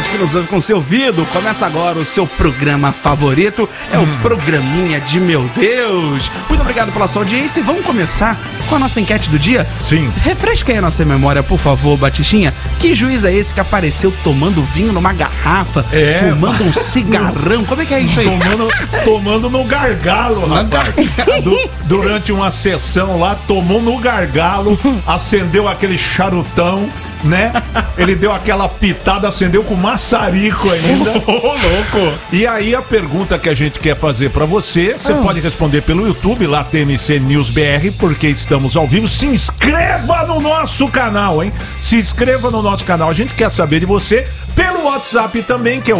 gente que nos ouve com seu ouvido. Começa agora o seu programa favorito, é o Programinha de Meu Deus. Muito obrigado pela sua audiência e vamos começar com a nossa enquete do dia? Sim. Refresca aí a nossa memória, por favor, Batistinha. Que juiz é esse que apareceu tomando vinho numa garrafa, fumando um cigarrão? Como é que é isso aí? Tomando no gargalo, rapaz. Durante uma sessão lá, tomou no gargalo, acendeu aquele charutão, né? Ele deu aquela pitada, acendeu com maçarico ainda. Louco! E aí a pergunta que a gente quer fazer pra você pode responder pelo YouTube, lá TNC News BR, porque estamos ao vivo. Se inscreva no nosso canal, hein? Se inscreva no nosso canal. A gente quer saber de você pelo WhatsApp também, que é o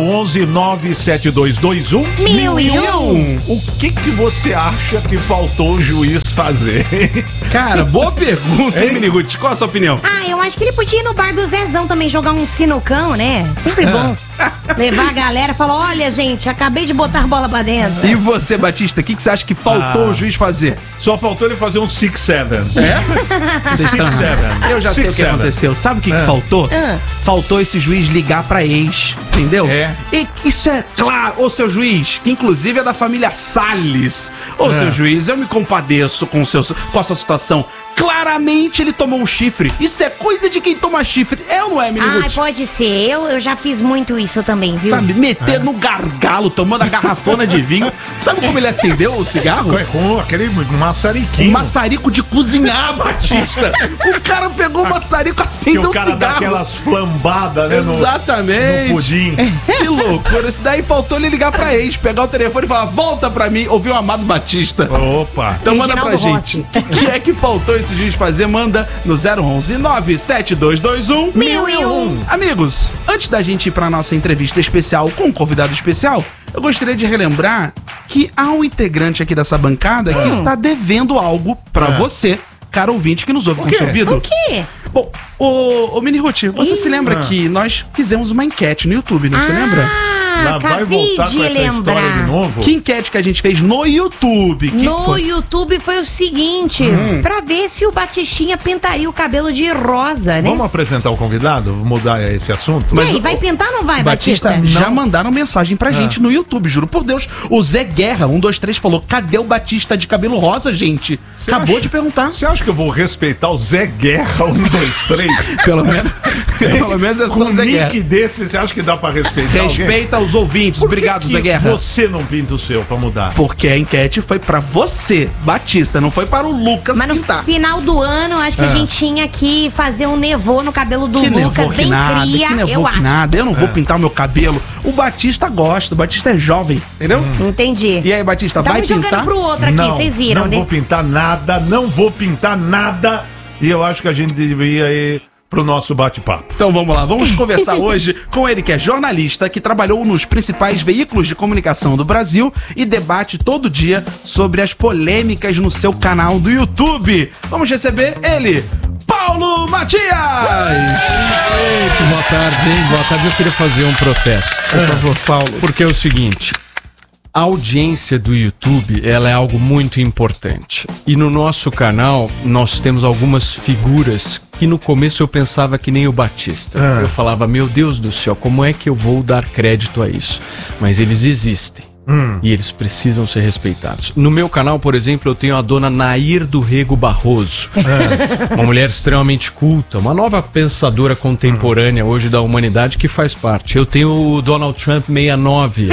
11-97221 1001. O que você acha que faltou o juiz fazer? Cara, boa pergunta, hein, Miniguti? Qual a sua opinião? Eu acho que ele podia ir no bar do Zezão também, jogar um sinucão, né? Sempre bom. Levar a galera e falar, olha, gente, acabei de botar a bola pra dentro. E você, Batista, o que você acha que faltou o juiz fazer? Só faltou ele fazer um 6-7. É? 6-7. Eu já sei o que aconteceu. Sabe o que faltou? Faltou esse juiz ligar pra ex, entendeu? E isso é claro. Ô, seu juiz, que inclusive é da família Salles. Ô, seu juiz, eu me compadeço com a sua situação. Claramente ele tomou um chifre. Isso é coisa de quem toma chifre. É ou não é, menino? Pode ser. Eu já fiz muito isso também, viu? Sabe, meter no gargalo, tomando a garrafona de vinho. Sabe como ele acendeu o cigarro? Com aquele maçariquinho. Um maçarico de cozinhar, Batista. O cara pegou o maçarico, acendeu o cigarro. Que o cara dá aquelas flambadas, né? Exatamente. No pudim. Que loucura. Isso daí faltou ele ligar pra ex, pegar o telefone e falar, volta pra mim, ouvir o Amado Batista. Opa. Então manda pra gente. O que é que faltou esse juiz fazer? Manda no 011-97221 1001. Amigos, antes da gente ir pra nossa entrevista especial com um convidado especial, eu gostaria de relembrar que há um integrante aqui dessa bancada que está devendo algo pra você, cara ouvinte que nos ouve com seu ouvido. O quê? Bom, ô Mini Ruth, você se lembra que nós fizemos uma enquete no YouTube, não se lembra? Lá vai voltar com essa história de novo? Que enquete que a gente fez no YouTube? YouTube foi o seguinte, pra ver se o Batistinha pintaria o cabelo de rosa, né? Vamos apresentar o convidado? Vamos mudar esse assunto? Mas e aí, vai pintar ou não vai, Batista? Já mandaram mensagem pra gente no YouTube, juro por Deus. O Zé Guerra, 123, falou, cadê o Batista de cabelo rosa, gente? Acabou de perguntar. Você acha que eu vou respeitar o Zé Guerra, 123? Pelo menos é só o Zé Guerra. Com um nick desse, você acha que dá pra respeitar Respeita os ouvintes. Obrigado, Zé Guerra. Você não pinta o seu pra mudar? Porque a enquete foi pra você, Batista, não foi para o Lucas pintar. Mas no final do ano, acho que a gente tinha que fazer um nevô no cabelo do Lucas, bem cria, eu acho. Eu não vou pintar o meu cabelo. O Batista gosta, o Batista é jovem, entendeu? Entendi. E aí, Batista, vai pintar? Estamos jogando pro outro aqui, vocês viram, né? Não vou pintar nada. E eu acho que a gente deveria ir pro nosso bate-papo. Então vamos lá, vamos conversar hoje com ele que é jornalista, que trabalhou nos principais veículos de comunicação do Brasil e debate todo dia sobre as polêmicas no seu canal do YouTube. Vamos receber ele, Paulo Matias! Gente, boa tarde, hein? Boa tarde, eu queria fazer um protesto. Por favor, Paulo. Porque é o seguinte, a audiência do YouTube, ela é algo muito importante. E no nosso canal, nós temos algumas figuras que no começo eu pensava que nem o Batista. Eu falava, meu Deus do céu, como é que eu vou dar crédito a isso? Mas eles existem. E eles precisam ser respeitados. No meu canal, por exemplo, eu tenho a dona Nair do Rego Barroso. Uma mulher extremamente culta, uma nova pensadora contemporânea hoje da humanidade que faz parte. Eu tenho o Donald Trump 69.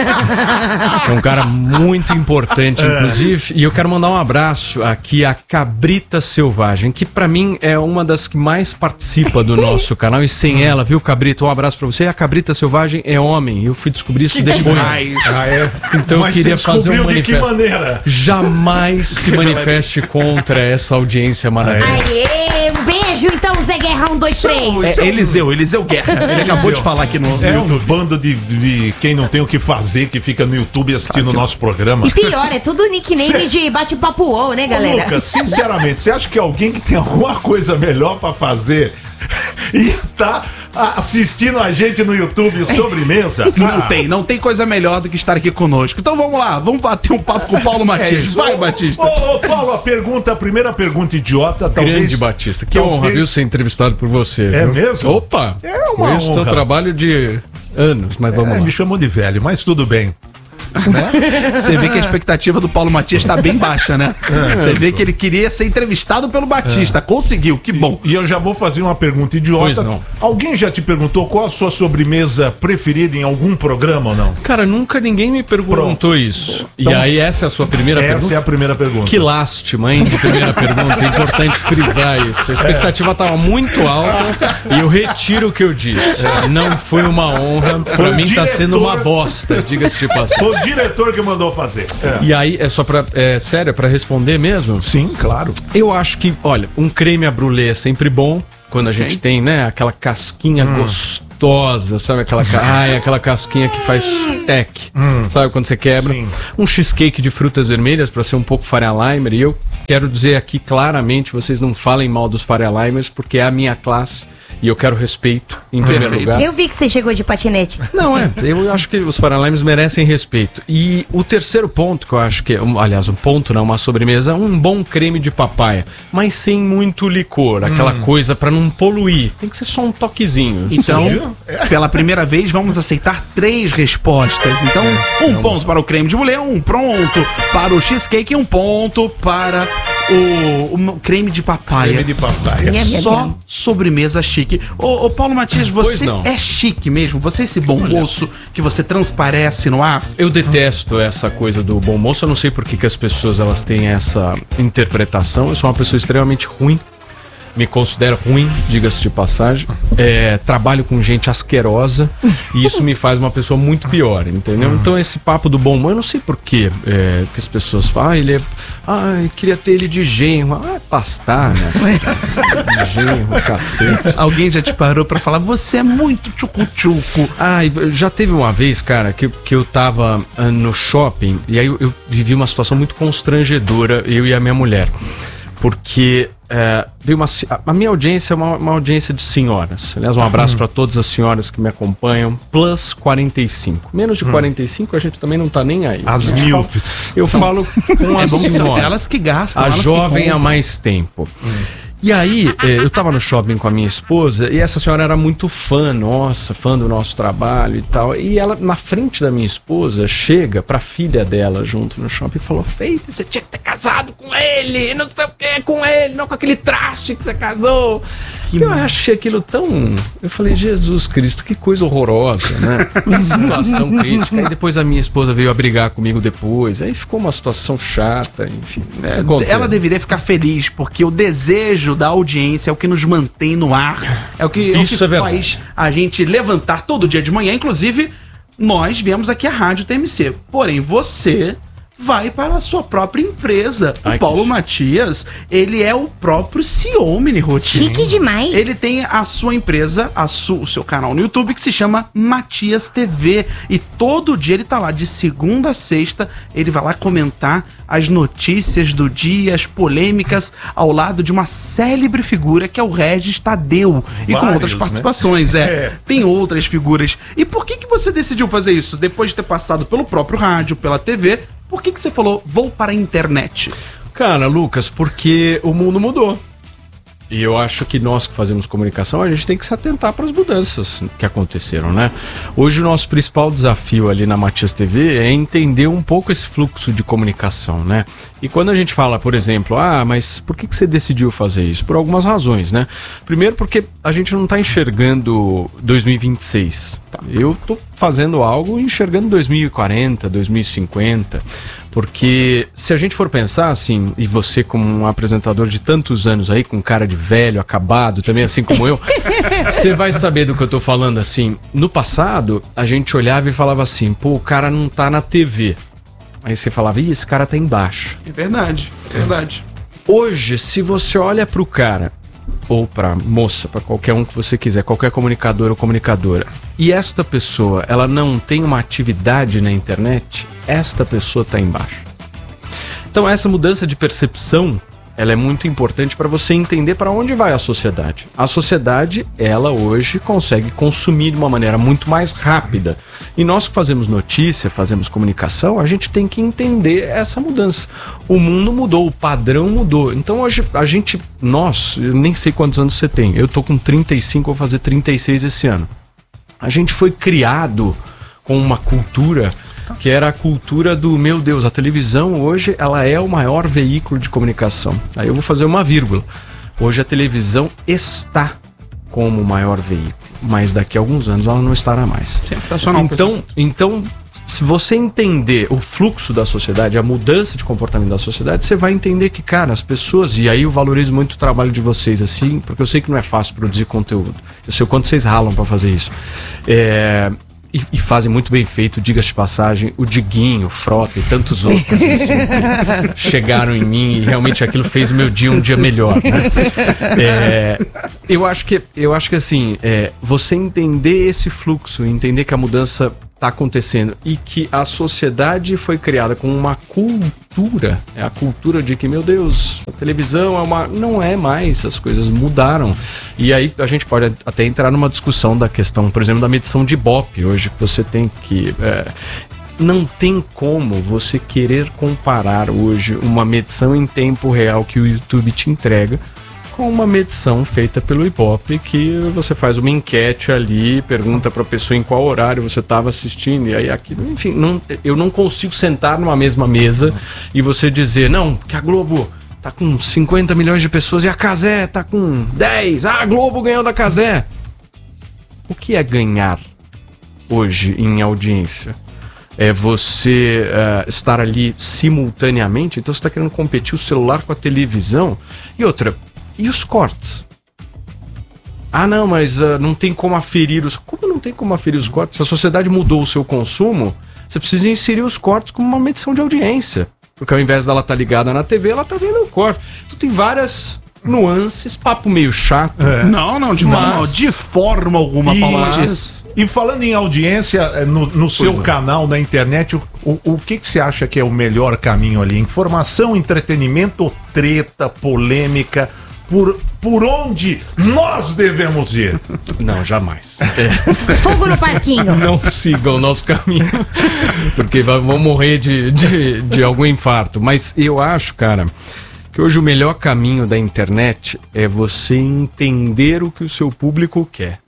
É um cara muito importante, inclusive. E eu quero mandar um abraço aqui a Cabrita Selvagem, que pra mim é uma das que mais participa do nosso canal. E sem ela, viu, Cabrita? Um abraço pra você. A Cabrita Selvagem é homem. Eu fui descobrir isso depois. Então eu queria fazer um manifesto. De que maneira? Jamais se manifeste contra essa audiência maravilhosa. Aê, um beijo então, Zé Guerra, 123. Eliseu Guerra. Ele acabou de falar aqui no YouTube. Um bando de quem não tem o que fazer, que fica no YouTube assistindo o nosso programa. E pior, é tudo nickname de bate-papo, né, galera? Lucas, sinceramente, você acha que alguém que tem alguma coisa melhor pra fazer e tá assistindo a gente no YouTube Sobremesa? Não tem coisa melhor do que estar aqui conosco. Então vamos lá, vamos bater um papo com o Paulo Matias. Vai, Batista. Ô, Paulo, a primeira pergunta idiota, talvez... Grande Batista, que honra, viu, ser entrevistado por você. É viu? mesmo? Opa! É uma honra. Esse é o trabalho de Anos, mas vamos lá. Me chamou de velho, mas tudo bem. Você vê que a expectativa do Paulo Matias tá bem baixa, né? Você vê que ele queria ser entrevistado pelo Batista. Conseguiu, que bom. E eu já vou fazer uma pergunta idiota. Pois não. Alguém já te perguntou qual a sua sobremesa preferida em algum programa ou não? Cara, nunca ninguém me perguntou isso. Então, e aí essa é a sua primeira pergunta? Essa é a primeira pergunta. Que lástima, hein, de primeira pergunta. É importante frisar isso. A expectativa estava muito alta e eu retiro o que eu disse. Não foi uma honra. Pra mim tá sendo uma bosta, diga-se de passagem. Foi o diretor que mandou fazer. E aí, é só pra... sério, é pra responder mesmo? Sim, claro. Eu acho que, olha, um creme à brûlée é sempre bom. Quando a gente tem, né, aquela casquinha gostosa, sabe? Aquela casquinha que faz tec, sabe? Quando você quebra. Sim. Um cheesecake de frutas vermelhas para ser um pouco Faria Limer. E eu quero dizer aqui claramente, vocês não falem mal dos Faria Limers, porque é a minha classe. E eu quero respeito, em primeiro lugar. Eu vi que você chegou de patinete. Não, eu acho que os Faria Limers merecem respeito. E o terceiro ponto que eu acho que é, aliás, um ponto não, uma sobremesa, um bom creme de papaya, mas sem muito licor, aquela coisa pra não poluir. Tem que ser só um toquezinho. Então, pela primeira vez, vamos aceitar 3 respostas. Então, um ponto para o creme de brûlée, um ponto para o cheesecake e um ponto para o creme de papaya. Creme de papaya. Só sobremesa chique. Ô Paulo Matias, você é chique mesmo? Você é esse bom moço que você transparece no ar? Eu detesto essa coisa do bom moço. Eu não sei por que as pessoas elas têm essa interpretação. Eu sou uma pessoa extremamente ruim. Me considero ruim, diga-se de passagem. Trabalho com gente asquerosa e isso me faz uma pessoa muito pior, entendeu? Então esse papo do bom humor, eu não sei por quê, que as pessoas falam, eu queria ter ele de genro. Pastar, né? De genro, cacete. Alguém já te parou pra falar, você é muito tchucu-tchucu. Já teve uma vez, cara, que eu tava no shopping e aí eu vivi uma situação muito constrangedora, eu e a minha mulher. Porque veio a minha audiência é uma audiência de senhoras. Aliás, um abraço para todas as senhoras que me acompanham. Plus 45. Menos de 45 a gente também não tá nem aí. As milfs. Eu falo com as senhoras. Elas que gastam. A jovem há mais tempo. E aí, eu tava no shopping com a minha esposa e essa senhora era muito fã do nosso trabalho e tal. E ela, na frente da minha esposa, chega pra filha dela junto no shopping e falou: filha, você tinha que ter casado com ele, não sei o que, com ele, não com aquele traste que você casou. Eu achei aquilo tão... Eu falei, Jesus Cristo, que coisa horrorosa, né? Que situação crítica. Aí depois a minha esposa veio a brigar comigo depois. Aí ficou uma situação chata, enfim. Ela deveria ficar feliz, porque o desejo da audiência é o que nos mantém no ar. É o que faz a gente levantar todo dia de manhã. Inclusive, nós viemos aqui à Rádio TMC. Porém, você vai para a sua própria empresa. O Paulo Matias, ele é o próprio CEO, Mini Rotinho. Chique demais. Ele tem a sua empresa, o seu canal no YouTube, que se chama Matias TV. E todo dia ele tá lá, de segunda a sexta, ele vai lá comentar as notícias do dia, as polêmicas, ao lado de uma célebre figura que é o Regis Tadeu. E com outras participações, Tem outras figuras. E por que você decidiu fazer isso? Depois de ter passado pelo próprio rádio, pela TV, por que você falou, vou para a internet? Cara, Lucas, porque o mundo mudou. E eu acho que nós que fazemos comunicação, a gente tem que se atentar para as mudanças que aconteceram, né? Hoje o nosso principal desafio ali na Matias TV é entender um pouco esse fluxo de comunicação, né? E quando a gente fala, por exemplo, mas por que você decidiu fazer isso? Por algumas razões, né? Primeiro porque a gente não está enxergando 2026. Tá? Eu tô fazendo algo enxergando 2040, 2050... Porque se a gente for pensar assim, e você como um apresentador de tantos anos aí, com cara de velho, acabado, também assim como eu, você vai saber do que eu tô falando assim. No passado, a gente olhava e falava assim, o cara não tá na TV. Aí você falava, esse cara tá embaixo. É verdade, é verdade. Hoje, se você olha pro cara, ou pra moça, pra qualquer um que você quiser, qualquer comunicador ou comunicadora, e esta pessoa, ela não tem uma atividade na internet, esta pessoa tá embaixo. Então essa mudança de percepção, ela é muito importante para você entender para onde vai a sociedade. A sociedade, ela hoje consegue consumir de uma maneira muito mais rápida. E nós que fazemos notícia, fazemos comunicação, a gente tem que entender essa mudança. O mundo mudou, o padrão mudou. Então hoje eu nem sei quantos anos você tem. Eu tô com 35, vou fazer 36 esse ano. A gente foi criado com uma cultura que era a cultura do, meu Deus, a televisão hoje ela é o maior veículo de comunicação. Aí eu vou fazer uma vírgula. Hoje a televisão está como o maior veículo, mas daqui a alguns anos ela não estará mais. Então, se você entender o fluxo da sociedade, a mudança de comportamento da sociedade, você vai entender que, cara, as pessoas, e aí eu valorizo muito o trabalho de vocês, assim, porque eu sei que não é fácil produzir conteúdo. Eu sei o quanto vocês ralam pra fazer isso. E fazem muito bem feito, diga-se de passagem, o Diguinho, o Frota e tantos outros assim, que chegaram em mim e realmente aquilo fez o meu dia um dia melhor, né? Eu acho que assim, você entender esse fluxo, entender que a mudança está acontecendo e que a sociedade foi criada com uma cultura, a cultura de que, meu Deus, a televisão não é mais, as coisas mudaram. E aí a gente pode até entrar numa discussão da questão, por exemplo, da medição de Ibope hoje, que você tem que... não tem como você querer comparar hoje uma medição em tempo real que o YouTube te entrega com uma medição feita pelo Ibope, que você faz uma enquete ali, pergunta para a pessoa em qual horário você estava assistindo, e aí aquilo, enfim, eu não consigo sentar numa mesma mesa e você dizer, não, que a Globo tá com 50 milhões de pessoas e a Cazé tá com 10, a Globo ganhou da Cazé. O que é ganhar hoje em audiência? É você estar ali simultaneamente, então você está querendo competir o celular com a televisão, e outra, e os cortes? Ah, não, mas não tem como aferir os... Como não tem como aferir os cortes? Se a sociedade mudou o seu consumo, você precisa inserir os cortes como uma medição de audiência. Porque ao invés dela estar ligada na TV, ela está vendo o corte. Então tem várias nuances, papo meio chato. Não, de forma alguma, Paulo. E falando em audiência, no seu canal, na internet, o que você acha que é o melhor caminho ali? Informação, entretenimento ou treta, polêmica? Por onde nós devemos ir? Não, jamais. Fogo no parquinho. Não sigam o nosso caminho, porque vão morrer de algum infarto. Mas eu acho, cara, que hoje o melhor caminho da internet é você entender o que o seu público quer.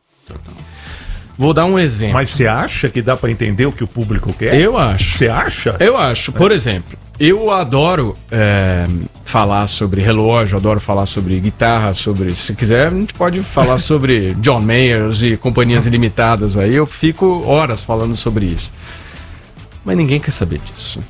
Vou dar um exemplo. Mas você acha que dá pra entender o que o público quer? Eu acho. Você acha? Eu acho. Por exemplo, eu adoro falar sobre relógio, adoro falar sobre guitarra, se quiser a gente pode falar sobre John Mayers e companhias ilimitadas aí, eu fico horas falando sobre isso. Mas ninguém quer saber disso.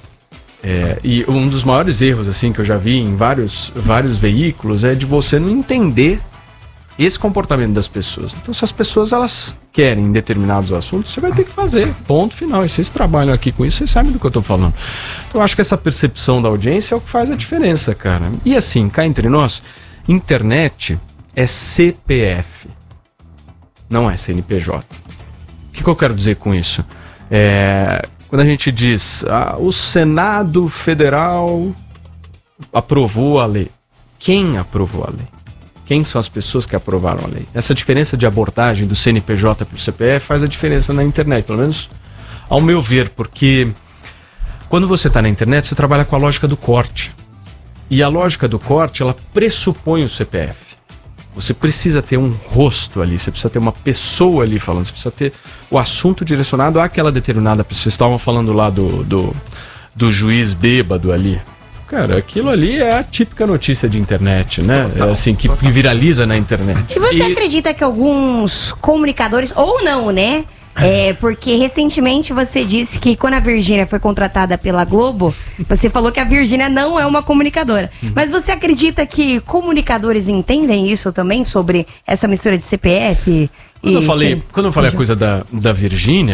E um dos maiores erros assim que eu já vi em vários veículos é de você não entender esse comportamento das pessoas. Então, se as pessoas elas querem determinados assuntos, você vai ter que fazer. Ponto final. E vocês trabalham aqui com isso, vocês sabem do que eu tô falando. Então, eu acho que essa percepção da audiência é o que faz a diferença, cara. E assim, cá entre nós, internet é CPF, não é CNPJ. O que eu quero dizer com isso? Quando a gente diz, o Senado Federal aprovou a lei. Quem aprovou a lei? Quem são as pessoas que aprovaram a lei? Essa diferença de abordagem do CNPJ para o CPF faz a diferença na internet, pelo menos ao meu ver, porque quando você está na internet, você trabalha com a lógica do corte. E a lógica do corte, ela pressupõe o CPF. Você precisa ter um rosto ali, você precisa ter uma pessoa ali falando, você precisa ter o assunto direcionado àquela determinada pessoa. Vocês estavam falando lá do juiz bêbado ali. Cara, aquilo ali é a típica notícia de internet, né? Assim, que viraliza na internet. E você acredita que alguns comunicadores, ou não, né? Porque recentemente você disse que quando a Virgínia foi contratada pela Globo, você falou que a Virgínia não é uma comunicadora. Mas você acredita que comunicadores entendem isso também, sobre essa mistura de CPF? Quando eu falei a coisa da Virgínia,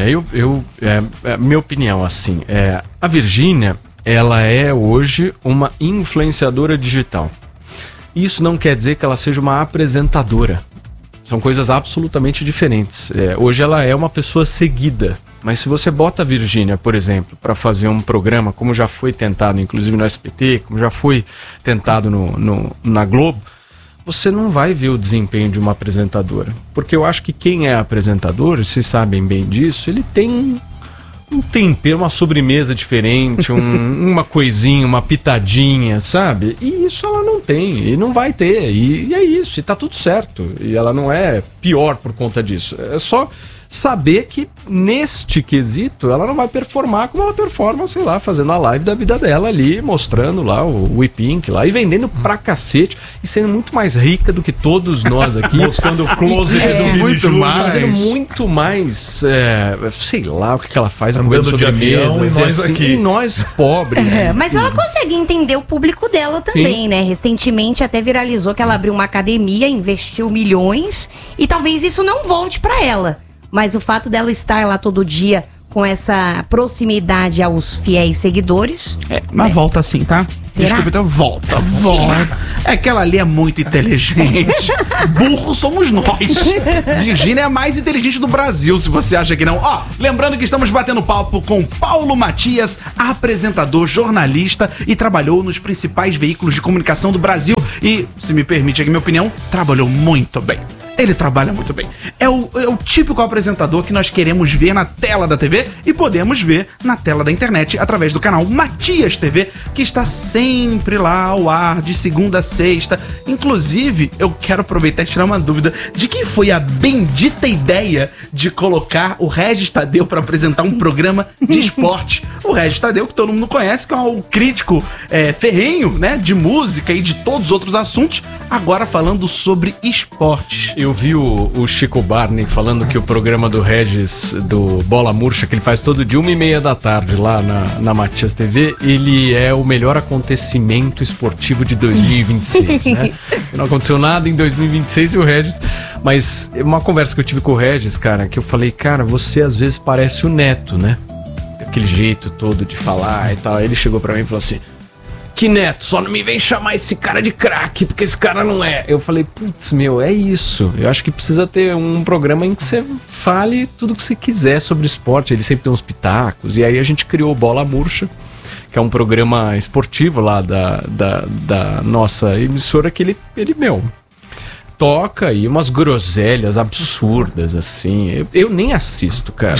minha opinião, assim, a Virgínia, ela é hoje uma influenciadora digital. Isso não quer dizer que ela seja uma apresentadora. São coisas absolutamente diferentes. Hoje ela é uma pessoa seguida. Mas se você bota a Virgínia, por exemplo, para fazer um programa, como já foi tentado, inclusive no SBT, como já foi tentado na Globo, você não vai ver o desempenho de uma apresentadora. Porque eu acho que quem é apresentador, vocês sabem bem disso, ele tem um tempero, uma sobremesa diferente, uma coisinha, uma pitadinha, sabe? E isso ela não tem, e não vai ter, e é isso, e tá tudo certo. E ela não é pior por conta disso. É só saber que neste quesito ela não vai performar como ela performa, sei lá, fazendo a live da vida dela ali, mostrando lá o WePink lá e vendendo pra cacete e sendo muito mais rica do que todos nós aqui. Mostrando o closet do muito mais, fazendo muito mais, sei lá o que ela faz, andando de avião e nós assim, aqui. E nós pobres. Mas ela consegue entender o público dela também, sim, né? Recentemente até viralizou que ela abriu uma academia, investiu milhões e talvez isso não volte pra ela. Mas o fato dela estar lá todo dia com essa proximidade aos fiéis seguidores... Mas volta sim, tá? Será? Desculpa, então volta. É que ela ali é muito inteligente. Burro somos nós. Virgínia é a mais inteligente do Brasil, se você acha que não. Ó, lembrando que estamos batendo papo com Paulo Matias, apresentador, jornalista e trabalhou nos principais veículos de comunicação do Brasil. E, se me permite aqui minha opinião, trabalhou muito bem. Ele trabalha muito bem. É o típico apresentador que nós queremos ver na tela da TV e podemos ver na tela da internet através do canal Matias TV, que está sempre lá ao ar de segunda a sexta. Inclusive, eu quero aproveitar e tirar uma dúvida de quem foi a bendita ideia de colocar o Regis Tadeu para apresentar um programa de esporte. O Regis Tadeu, que todo mundo conhece, que é um crítico ferrenho, né, de música e de todos os outros assuntos, agora falando sobre esportes. Eu vi o Chico Barney falando que o programa do Regis, do Bola Murcha, que ele faz todo dia 1h30 da tarde lá na Matias TV, ele é o melhor acontecimento esportivo de 2026, né? Não aconteceu nada em 2026 e o Regis... Mas uma conversa que eu tive com o Regis, cara, que eu falei, cara, você às vezes parece o Neto, né? Aquele jeito todo de falar e tal. Aí ele chegou pra mim e falou assim... Que Neto, só não me vem chamar esse cara de craque, porque esse cara não é. Eu falei, putz, meu, é isso. Eu acho que precisa ter um programa em que você fale tudo que você quiser sobre esporte. Ele sempre tem uns pitacos. E aí a gente criou o Bola Murcha, que é um programa esportivo lá da nossa emissora, que ele meu... toca aí umas groselhas absurdas, assim. Eu nem assisto, cara.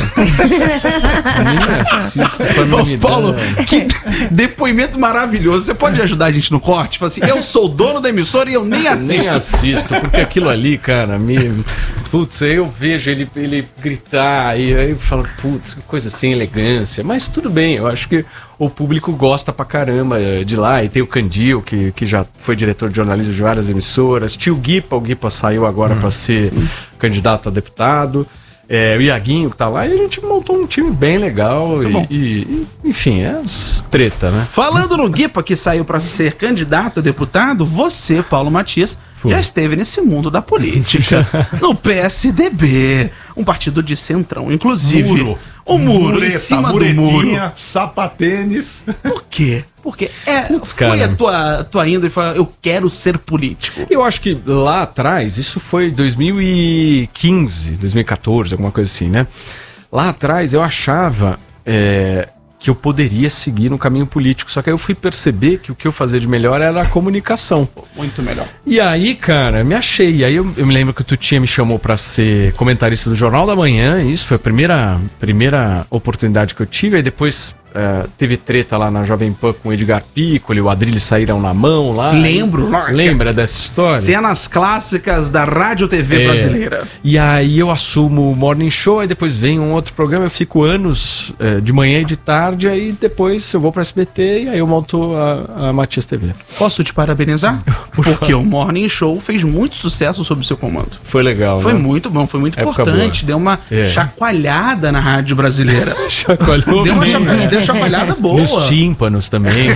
Nem assisto pra não me dar. Paulo, que depoimento maravilhoso. Você pode ajudar a gente no corte? Fala assim, eu sou dono da emissora e eu nem assisto. Nem assisto, porque aquilo ali, cara, putz, aí eu vejo ele gritar e aí eu falo, putz, que coisa sem elegância. Mas tudo bem, eu acho que o público gosta pra caramba de lá. E tem o Candil, que já foi diretor de jornalismo de várias emissoras. Tinha o Guipa saiu agora pra ser candidato a deputado. O Iaguinho que tá lá. E a gente montou um time bem legal. Enfim, é treta, né? Falando no Guipa que saiu pra ser candidato a deputado, você, Paulo Matias, já esteve nesse mundo da política. No PSDB, um partido de centrão. Inclusive... O muro, em cima do muro. Sapatênis. Por quê? Porque foi a tua índole e falou, eu quero ser político. Eu acho que lá atrás, isso foi 2015, 2014, alguma coisa assim, né? Lá atrás eu achava que eu poderia seguir no caminho político, só que aí eu fui perceber que o que eu fazia de melhor era a comunicação. Muito melhor. E aí, cara, me achei. E aí eu me lembro que o Tutinha me chamou pra ser comentarista do Jornal da Manhã, isso foi a primeira oportunidade que eu tive, aí depois... teve treta lá na Jovem Pan com o Edgar Piccoli, o Adrilles saíram na mão lá. Lembro. Lembra dessa história? Cenas clássicas da Rádio TV brasileira. E aí eu assumo o Morning Show, aí depois vem um outro programa, eu fico anos de manhã e de tarde, aí depois eu vou pra SBT e aí eu monto a Matias TV. Posso te parabenizar? Porque o Morning Show fez muito sucesso sob o seu comando. Foi legal, Foi né? muito bom, foi muito importante. Boa. Deu uma chacoalhada na rádio brasileira. Chacoalhou. Deu uma chacoalhada boa. Nos tímpanos também.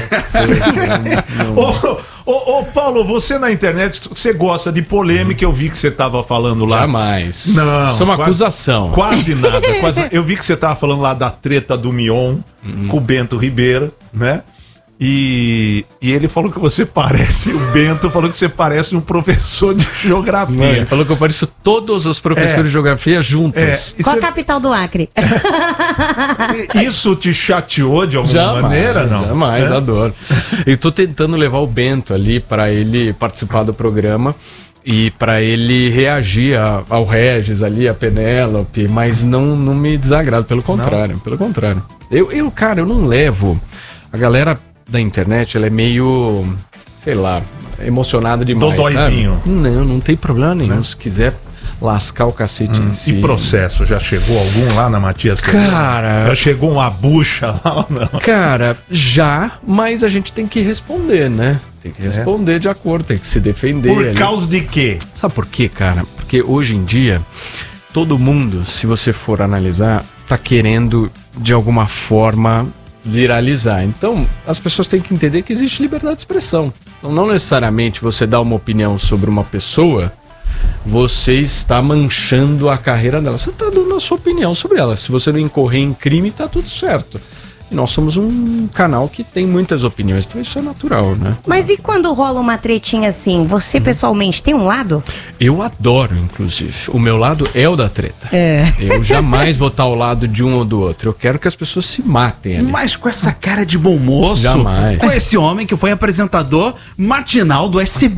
Ô, Paulo, você na internet, você gosta de polêmica, eu vi que você estava falando lá. Jamais. Não. Isso é uma acusação. Quase nada. Eu vi que você estava falando lá da treta do Mion com o Bento Ribeiro, né? E ele falou que você parece, o Bento falou que você parece um professor de geografia. Não, ele falou que eu pareço todos os professores de geografia juntos. Qual a capital do Acre? Isso te chateou de alguma maneira? Não. Jamais, adoro. Eu tô tentando levar o Bento ali para ele participar do programa e para ele reagir ao Regis ali, a Penélope, mas não me desagrada, pelo contrário. Não? Pelo contrário. Cara, eu não levo... A galera da internet, ela é meio, sei lá, emocionada demais. Dodóizinho. Sabe? Não tem problema nenhum. Se quiser lascar o cacete em si. E processo? Já chegou algum lá na Matias? Cara... Já chegou uma bucha lá ou não? Cara, já, mas a gente tem que responder, né? Tem que responder de acordo, tem que se defender. Por causa de quê? Sabe por quê, cara? Porque hoje em dia, todo mundo, se você for analisar, tá querendo, de alguma forma, viralizar. Então, as pessoas têm que entender que existe liberdade de expressão. Então, não necessariamente você dá uma opinião sobre uma pessoa, você está manchando a carreira dela. Você está dando a sua opinião sobre ela. Se você não incorrer em crime, tá tudo certo. E nós somos um canal que tem muitas opiniões, então isso é natural, né? Mas e quando rola uma tretinha assim, você pessoalmente tem um lado? Eu adoro, inclusive. O meu lado é o da treta. Eu jamais vou estar ao lado de um ou do outro. Eu quero que as pessoas se matem ali. Mas com essa cara de bom moço, jamais. Com esse homem que foi apresentador matinal do SBT.